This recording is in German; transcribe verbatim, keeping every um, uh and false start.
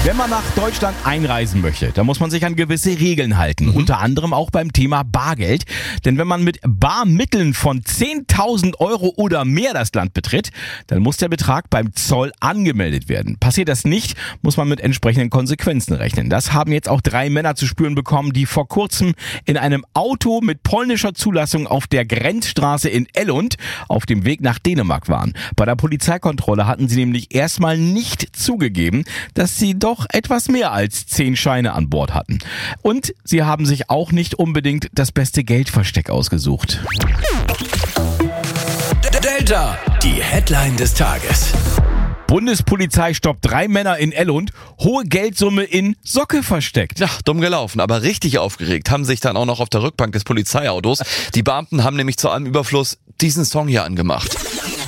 Wenn man nach Deutschland einreisen möchte, dann muss man sich an gewisse Regeln halten. Mhm. Unter anderem auch beim Thema Bargeld. Denn wenn man mit Barmitteln von zehntausend Euro oder mehr das Land betritt, dann muss der Betrag beim Zoll angemeldet werden. Passiert das nicht, muss man mit entsprechenden Konsequenzen rechnen. Das haben jetzt auch drei Männer zu spüren bekommen, die vor kurzem in einem Auto mit polnischer Zulassung auf der Grenzstraße in Ellund auf dem Weg nach Dänemark waren. Bei der Polizeikontrolle hatten sie nämlich erstmal nicht zugegeben, dass sie doch etwas mehr als zehn Scheine an Bord hatten. Und sie haben sich auch nicht unbedingt das beste Geldversteck ausgesucht. Delta, die Headline des Tages. Bundespolizei stoppt drei Männer in Ellund, hohe Geldsumme in Socke versteckt. Ja, dumm gelaufen, aber richtig aufgeregt haben sich dann auch noch auf der Rückbank des Polizeiautos. Die Beamten haben nämlich zu allem Überfluss diesen Song hier angemacht.